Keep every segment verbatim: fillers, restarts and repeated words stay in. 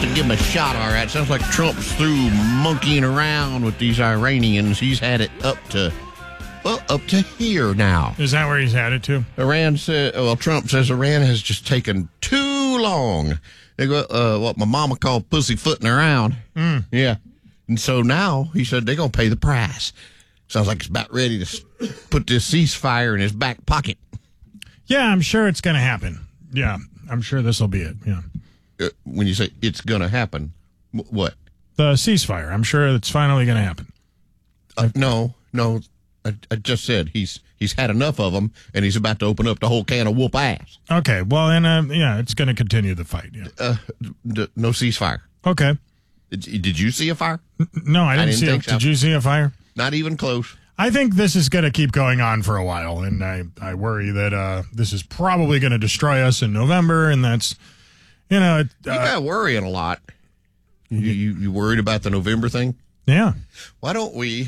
to give him a shot, all right. Sounds like Trump's through monkeying around with these Iranians. He's had it up to well, up to here now. Is that where he's had it to? Iran said, well, Trump says Iran has just taken too long. They go, uh, what my mama called pussyfooting around. Mm. Yeah. And so now he said they're going to pay the price. Sounds like he's about ready to put this ceasefire in his back pocket. Yeah, I'm sure it's going to happen. Yeah, I'm sure this will be it. Yeah. Uh, when you say it's going to happen, w- what? The ceasefire. I'm sure it's finally going to happen. Uh, no, no. I, I just said he's he's had enough of them, and he's about to open up the whole can of whoop ass. Okay, well, then, uh, yeah, it's going to continue the fight. Yeah. Uh, d- no ceasefire. Okay. Did, did you see a fire? No, I didn't, I didn't see think it. so. Did you see a fire? Not even close. I think this is going to keep going on for a while, and I, I worry that uh, this is probably going to destroy us in November, and that's, you know... It, uh, You got worrying a lot. You, you you worried about the November thing? Yeah. Why don't we,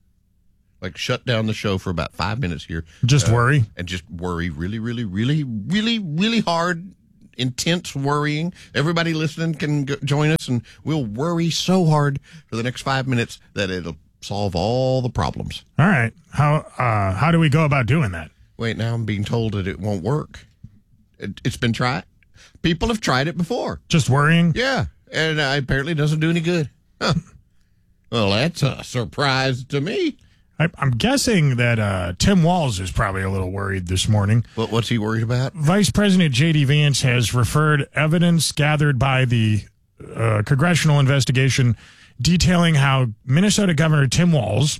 like, shut down the show for about five minutes here? Just uh, worry? And just worry really, really, really, really, really hard, intense worrying. Everybody listening can go, join us, and we'll worry so hard for the next five minutes that it'll solve all the problems. All right. How uh, how do we go about doing that? Wait, now I'm being told that it won't work. It, it's been tried. People have tried it before. Just worrying? Yeah, and uh, apparently it doesn't do any good. Huh. Well, that's a surprise to me. I, I'm guessing that uh, Tim Walz is probably a little worried this morning. What, what's he worried about? Vice President J D. Vance has referred evidence gathered by the uh, congressional investigation detailing how Minnesota Governor Tim Walz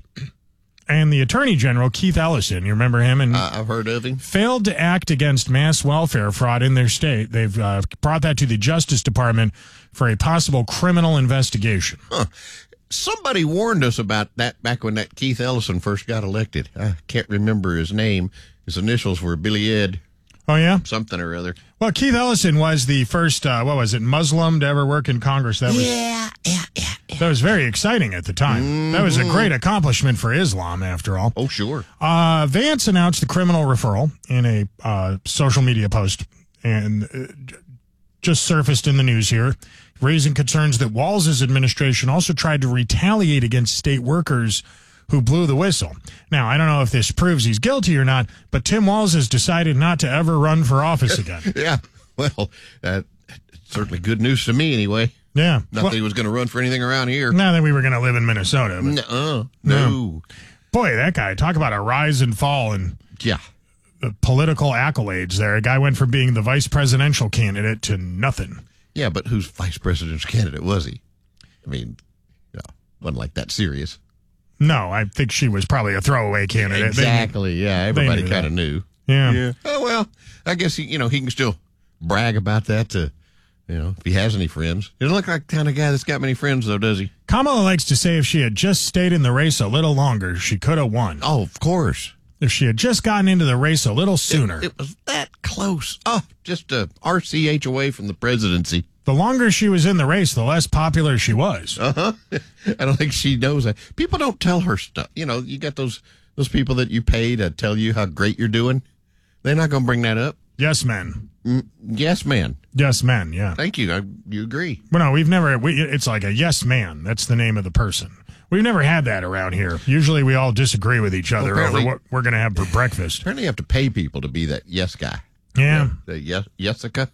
and the Attorney General Keith Ellison, you remember him, and Uh, I've heard of him. failed to act against mass welfare fraud in their state. They've uh, brought that to the Justice Department for a possible criminal investigation. Huh. Somebody warned us about that back when that Keith Ellison first got elected. I can't remember his name. His initials were Billy Ed, Oh, yeah? something or other. Well, Keith Ellison was the first, uh, what was it, Muslim to ever work in Congress. That was, Yeah, yeah, yeah. that was very exciting at the time. Mm-hmm. That was a great accomplishment for Islam, after all. Oh, sure. Uh, Vance announced the criminal referral in a uh, social media post and uh, just surfaced in the news here, raising concerns that Walz's administration also tried to retaliate against state workers who blew the whistle. Now, I don't know if this proves he's guilty or not, but Tim Walz has decided not to ever run for office again. Yeah, well, uh, certainly good news to me anyway. Yeah. Not Well, that he was going to run for anything around here. not that we were going to live in Minnesota. But Nuh-uh. No. boy, that guy, talk about a rise and fall in Yeah. the political accolades there. A guy went from being the vice presidential candidate to nothing. Yeah, but whose vice presidential candidate was he? I mean, no, wasn't like that serious. No, I think she was probably a throwaway candidate. They- Exactly. Yeah, everybody knew kind that. of knew. Yeah. Yeah. Oh well, I guess he, you know, he can still brag about that to, you know, if he has any friends. He doesn't look like the kind of guy that's got many friends, though, does he? Kamala likes to say if she had just stayed in the race a little longer, she could have won. Oh, of course. If she had just gotten into the race a little sooner. It, it was that close. Oh, just a R C H away from the presidency. The longer she was in the race, the less popular she was. Uh huh. I don't think she knows that. People don't tell her stuff. You know, you got those those people that you pay to tell you how great you're doing. They're not going to bring that up. Yes, men. Mm, yes, man. Yes, men, yeah. Thank you. I, you agree. Well, no, we've never, we, it's like a yes man. That's the name of the person. We've never had that around here. Usually we all disagree with each other Well, over apparently- what we're going to have for breakfast. Apparently, you have to pay people to be that yes guy. Yeah. The yes, Jessica.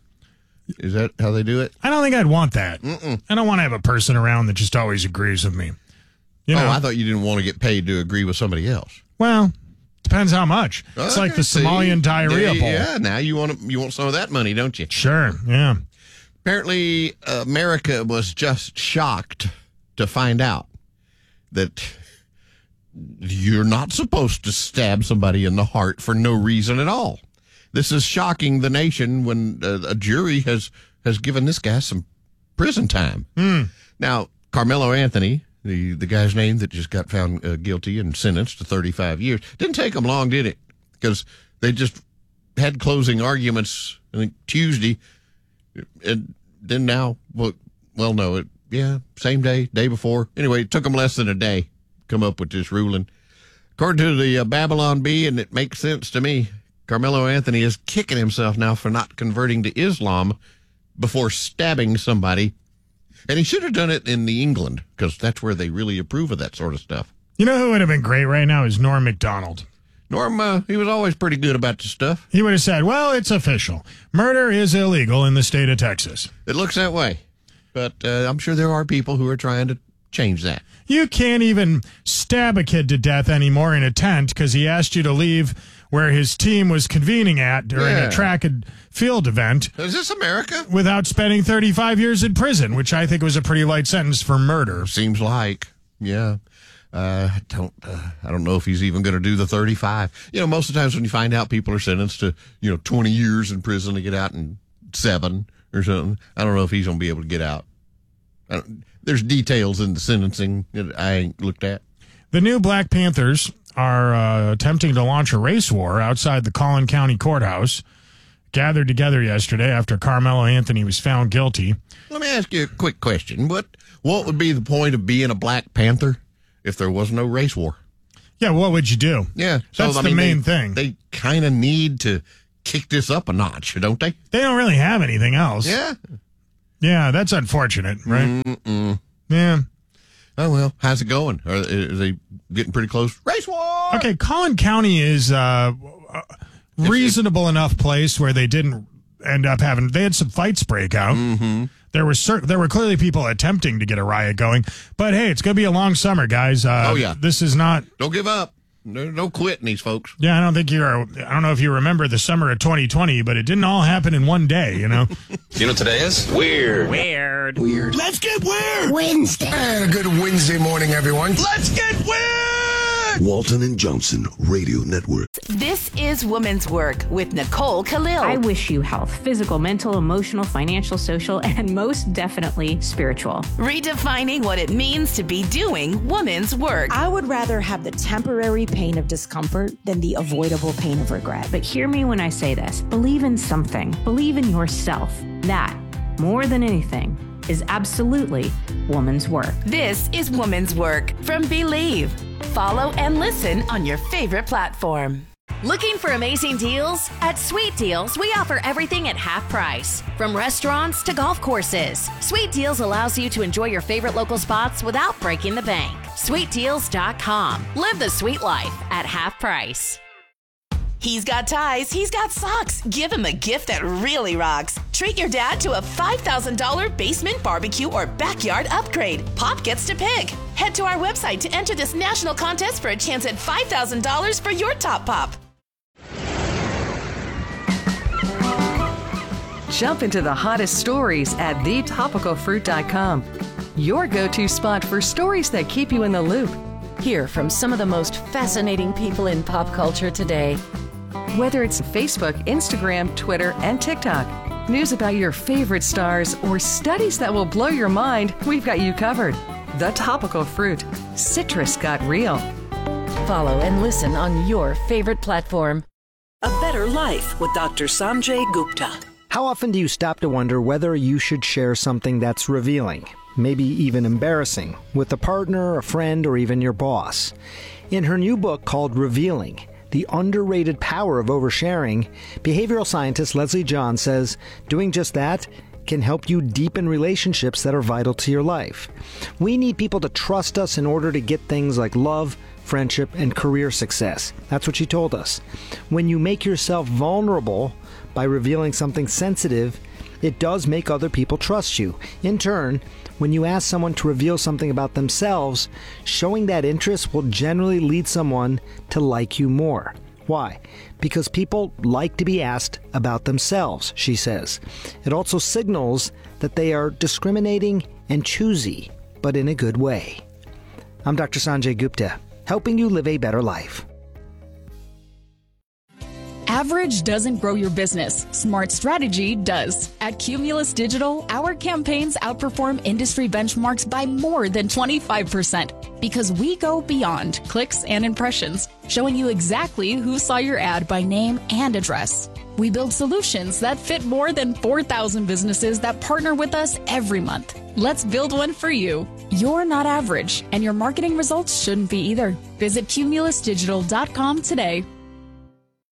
Is that how they do it? I don't think I'd want that. Mm-mm. I don't want to have a person around that just always agrees with me. You know? Oh, I thought you didn't want to get paid to agree with somebody else. Well, depends how much. It's like the See? Somalian diarrhea Yeah, bowl. Yeah, now you want to, you want some of that money, don't you? Sure, yeah. Apparently, America was just shocked to find out that you're not supposed to stab somebody in the heart for no reason at all. This is shocking the nation when a, a jury has, has given this guy some prison time. Mm. Now, Carmelo Anthony, the, the guy's name that just got found uh, guilty and sentenced to thirty-five years, didn't take them long, did it? Because they just had closing arguments, I think, Tuesday. And then now, well, well no, it, yeah, same day, day before. Anyway, it took them less than a day to come up with this ruling. According to the uh, Babylon Bee, and it makes sense to me, Carmelo Anthony is kicking himself now for not converting to Islam before stabbing somebody And he should have done it in the England, because that's where they really approve of that sort of stuff. You know who would have been great right now is Norm Macdonald. Norm, uh, he was always pretty good about the stuff. He would have said, well, it's official. Murder is illegal in the state of Texas. It looks that way. But uh, I'm sure there are people who are trying to change that. You can't even stab a kid to death anymore in a tent because he asked you to leave where his team was convening at during Yeah. a track and field event. Is this America? Without spending thirty-five years in prison, which I think was a pretty light sentence for murder. Seems like, yeah. Uh, I don't, uh, I don't know if he's even going to do the thirty-five. You know, most of the times when you find out people are sentenced to, you know, twenty years in prison to get out in seven or something, I don't know if he's going to be able to get out. I don't, there's details in the sentencing that I ain't looked at. The new Black Panthers are uh, attempting to launch a race war outside the Collin County Courthouse. Gathered together yesterday after Carmelo Anthony was found guilty. Let me ask you a quick question. What, what would be the point of being a Black Panther if there was no race war? Yeah, what would you do? Yeah. That's I the mean, main they, thing. They kind of need to kick this up a notch, don't they? They don't really have anything else. Yeah. Yeah, that's unfortunate, right? Mm-mm. Yeah. Oh, well, how's it going? Are, are they getting pretty close? Race war! Okay, Collin County is uh, a reasonable enough place where they didn't end up having, they had some fights break out. Mm-hmm. There were certain, there were clearly people attempting to get a riot going, but hey, it's going to be a long summer, guys. Uh, Oh, yeah. This is not. Don't give up. No, no quitting these folks. Yeah, I don't think you're, I don't know if you remember the summer of twenty twenty, but it didn't all happen in one day, you know? You know what today is? Weird. Weird. Weird. Let's get weird. Wednesday. And a good Wednesday morning, everyone. Let's get weird. Walton and Johnson Radio Network. This is Woman's Work with Nicole Khalil. I wish you health, physical, mental, emotional, financial, social, and most definitely spiritual. Redefining what it means to be doing woman's work. I would rather have the temporary pain of discomfort than the avoidable pain of regret. But hear me when I say this. Believe in something. Believe in yourself. That, more than anything, is absolutely woman's work. This is Woman's Work from Believe. Follow and listen on your favorite platform. Looking for amazing deals? At Sweet Deals, we offer everything at half price. From restaurants to golf courses, Sweet Deals allows you to enjoy your favorite local spots without breaking the bank. sweet deals dot com. Live the sweet life at half price. He's got ties, he's got socks. Give him a gift that really rocks. Treat your dad to a five thousand dollars basement barbecue or backyard upgrade. Pop gets to pick. Head to our website to enter this national contest for a chance at five thousand dollars for your top pop. Jump into the hottest stories at the topical fruit dot com. Your go-to spot for stories that keep you in the loop. Hear from some of the most fascinating people in pop culture today. Whether it's Facebook, Instagram, Twitter, and TikTok, news about your favorite stars, or studies that will blow your mind, we've got you covered. The Topical Fruit. Citrus got real. Follow and listen on your favorite platform. A Better Life with Doctor Sanjay Gupta. How often do you stop to wonder whether you should share something that's revealing, maybe even embarrassing, with a partner, a friend, or even your boss? In her new book called Revealing, The Underrated Power of Oversharing, behavioral scientist Leslie John says doing just that can help you deepen relationships that are vital to your life. We need people to trust us in order to get things like love, friendship, and career success. That's what she told us. When you make yourself vulnerable by revealing something sensitive, it does make other people trust you. In turn, when you ask someone to reveal something about themselves, showing that interest will generally lead someone to like you more. Why? Because people like to be asked about themselves, she says. It also signals that they are discriminating and choosy, but in a good way. I'm Doctor Sanjay Gupta, helping you live a better life. Average doesn't grow your business. Smart strategy does. At Cumulus Digital, our campaigns outperform industry benchmarks by more than twenty-five percent because we go beyond clicks and impressions, showing you exactly who saw your ad by name and address. We build solutions that fit more than four thousand businesses that partner with us every month. Let's build one for you. You're not average, and your marketing results shouldn't be either. Visit cumulus digital dot com today.